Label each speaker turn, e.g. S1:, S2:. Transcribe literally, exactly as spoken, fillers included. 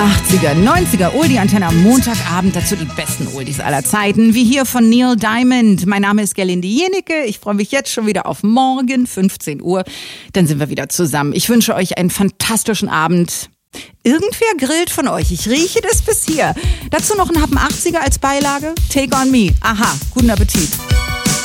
S1: achtziger, neunziger Oldie-Antenne am Montagabend, dazu die besten Oldies aller Zeiten, wie hier von Neil Diamond. Mein Name ist Gerlinde Jenecke, ich freue mich jetzt schon wieder auf morgen, fünfzehn Uhr, dann sind wir wieder zusammen. Ich wünsche euch einen fantastischen Abend. Irgendwer grillt von euch, ich rieche das bis hier. Dazu noch ein Happen achtziger als Beilage, Take on Me. Aha, guten Appetit.